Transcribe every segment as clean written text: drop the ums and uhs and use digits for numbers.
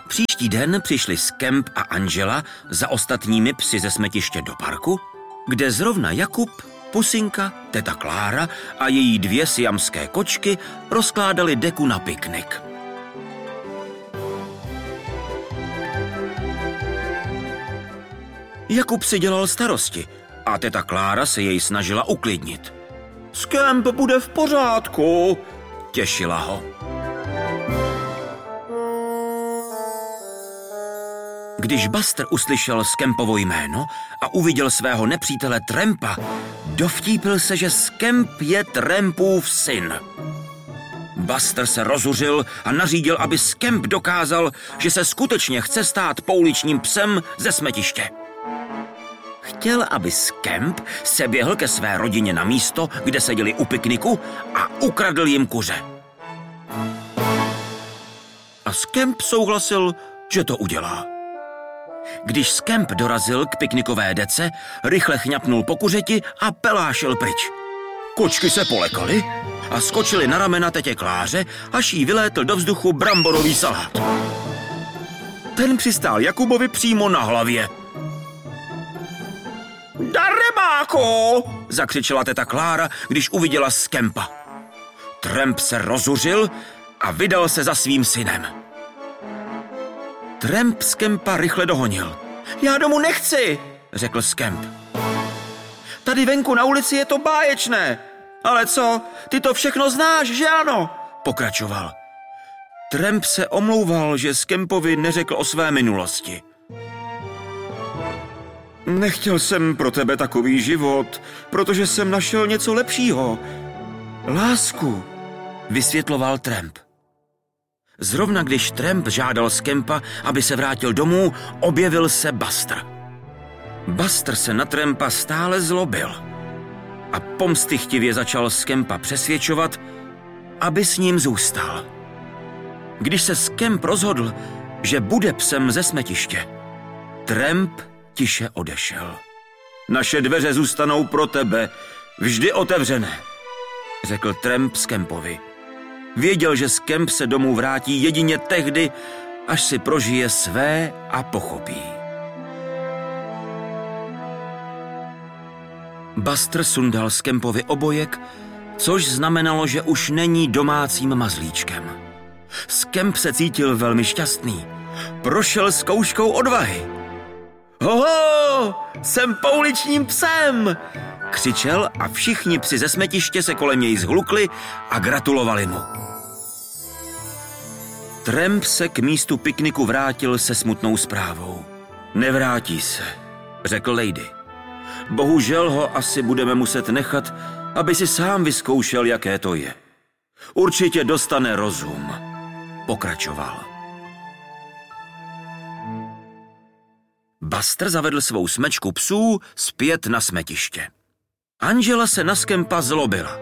Příští den přišli Skemp a Angela za ostatními psy ze smetiště do parku, kde zrovna Jakub, Pusinka, teta Klára a její 2 siamské kočky rozkládali deku na piknik. Jakub si dělal starosti a teta Klára se jej snažila uklidnit. Skemp bude v pořádku, těšila ho. Když Buster uslyšel Skempovo jméno a uviděl svého nepřítele Trampa, dovtípil se, že Skemp je Trampův syn. Buster se rozuřil a nařídil, aby Skemp dokázal, že se skutečně chce stát pouličním psem ze smetiště. Chtěl, aby Skemp se běhl ke své rodině na místo, kde seděli u pikniku a ukradl jim kuře. A Skemp souhlasil, že to udělá. Když Skemp dorazil k piknikové dece, rychle chňapnul po kuřeti a pelášil pryč. Kočky se polekaly a skočily na ramena tetě Kláře, až jí vylétl do vzduchu bramborový salát. Ten přistál Jakubovi přímo na hlavě. Darebáku! Zakřičela teta Klára, když uviděla Skempa. Tramp se rozuřil a vydal se za svým synem. Tramp Skempa rychle dohonil. Já domů nechci, řekl Skemp. Tady venku na ulici je to báječné. Ale co, ty to všechno znáš, že ano? Pokračoval. Tramp se omlouval, že Skempovi neřekl o své minulosti. Nechtěl jsem pro tebe takový život, protože jsem našel něco lepšího. Lásku, vysvětloval Tramp. Zrovna když Tramp žádal Skempa, aby se vrátil domů, objevil se Buster. Buster se na Trampa stále zlobil a pomstychtivě začal Skempa přesvědčovat, aby s ním zůstal. Když se Skemp rozhodl, že bude psem ze smetiště, Tramp tiše odešel. Naše dveře zůstanou pro tebe, vždy otevřené, řekl Tramp Skempovi. Věděl, že Skemp se domů vrátí jedině tehdy, až si prožije své a pochopí. Buster sundal Skempovi obojek, což znamenalo, že už není domácím mazlíčkem. Skemp se cítil velmi šťastný. Prošel zkouškou odvahy. Hoho, jsem pouličním psem! Křičel a všichni psi ze smetiště se kolem něj zhlukli a gratulovali mu. Tramp se k místu pikniku vrátil se smutnou zprávou. Nevrátí se, řekl Lady. Bohužel ho asi budeme muset nechat, aby si sám vyzkoušel, jaké to je. Určitě dostane rozum, pokračoval. Buster zavedl svou smečku psů zpět na smetiště. Angela se na Skempa zlobila.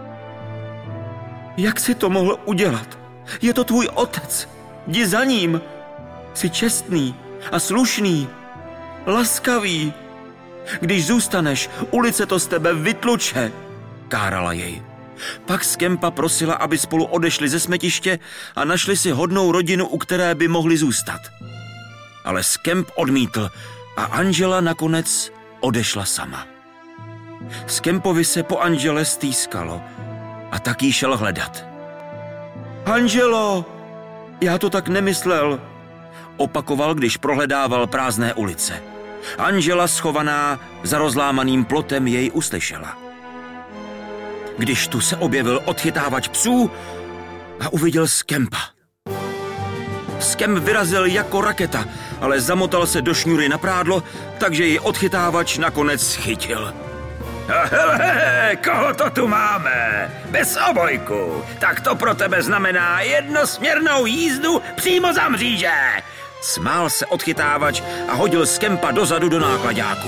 Jak jsi to mohl udělat? Je to tvůj otec. Jdi za ním. Jsi čestný a slušný. Laskavý. Když zůstaneš, ulice to z tebe vytluče, kárala jej. Pak Skempa prosila, aby spolu odešli ze smetiště a našli si hodnou rodinu, u které by mohli zůstat. Ale Skemp odmítl a Angela nakonec odešla sama. Skempovi se po Angele stýskalo a tak jí šel hledat. Angelo, já to tak nemyslel, opakoval, když prohledával prázdné ulice. Angela schovaná za rozlámaným plotem jej uslyšela. Když tu se objevil odchytávač psů a uviděl Skempa. Skemp vyrazil jako raketa, ale zamotal se do šňůry na prádlo, takže ji odchytávač nakonec chytil. Hele, koho to tu máme? Bez obojku. Tak to pro tebe znamená jednosměrnou jízdu přímo za mříže. Smál se odchytávač a hodil Skempa dozadu do náklaďáku.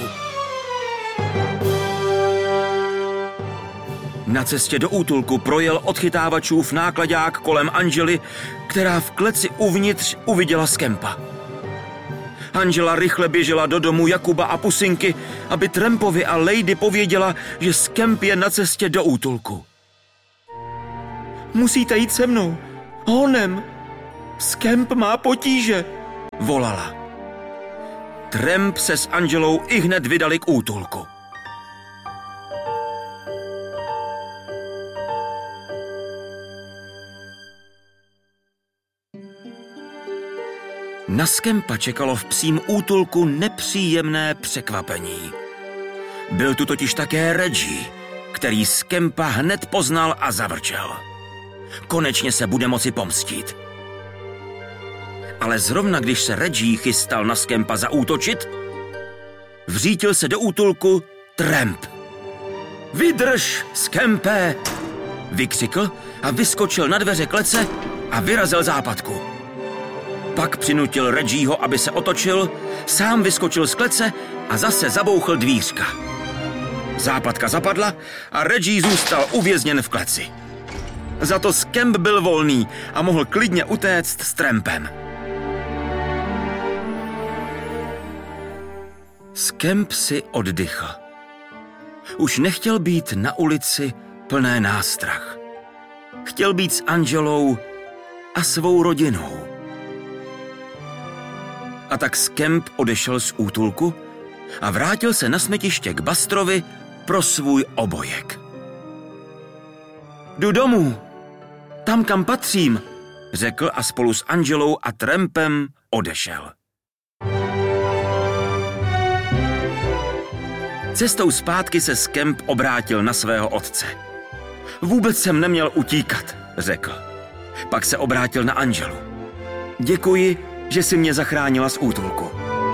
Na cestě do útulku projel odchytávačův náklaďák kolem Angely, která v kleci uvnitř uviděla Skempa. Angela rychle běžela do domu Jakuba a Pusinky, aby Trampovi a Lady pověděla, že Skemp je na cestě do útulku. Musíte jít se mnou, honem. Skemp má potíže, volala. Tramp se s Angelou ihned vydali k útulku. Na Scampa čekalo v psím útulku nepříjemné překvapení. Byl tu totiž také Reggie, který Scampa hned poznal a zavrčel. Konečně se bude moci pomstít. Ale zrovna když se Reggie chystal na Scampa zaútočit, vřítil se do útulku Tramp. Vydrž, Scampe! Vykřikl a vyskočil na dveře klece a vyrazil západku. Pak přinutil Reggieho, aby se otočil, sám vyskočil z klece a zase zabouchl dvířka. Západka zapadla a Reggie zůstal uvězněn v kleci. Za to Scamp byl volný a mohl klidně utéct s Trampem. Scamp si oddychl. Už nechtěl být na ulici plné nástrah. Chtěl být s Angelou a svou rodinou. A tak Scamp odešel z útulku a vrátil se na smetiště k Bustrovi pro svůj obojek. Jdu domů, tam, kam patřím, řekl a spolu s Angelou a Trampem odešel. Cestou zpátky se Scamp obrátil na svého otce. Vůbec jsem neměl utíkat, řekl. Pak se obrátil na Angelu. Děkuji, že jsi mě zachránila z útulku.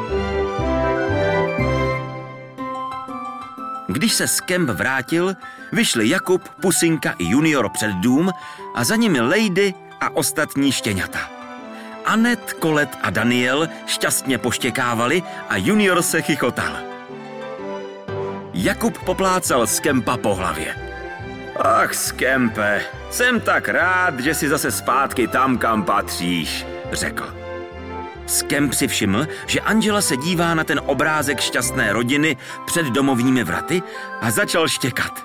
Když se Scamp vrátil, vyšli Jakub, Pusinka i Junior před dům a za nimi Lady a ostatní štěňata. Anet, Colette a Daniel šťastně poštěkávali a Junior se chichotal. Jakub poplácal Scampa po hlavě. Ach, Scampe, jsem tak rád, že jsi zase zpátky tam, kam patříš, řekl. Scamp si všiml, že Angela se dívá na ten obrázek šťastné rodiny před domovními vraty a začal štěkat.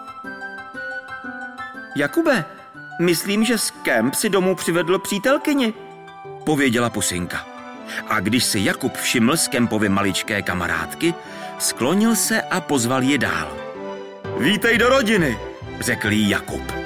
Jakube, myslím, že Scamp si domů přivedl přítelkyni, pověděla Pusinka. A když si Jakub všiml Scampovy maličké kamarádky, sklonil se a pozval ji dál. Vítej do rodiny, řekl jí Jakub.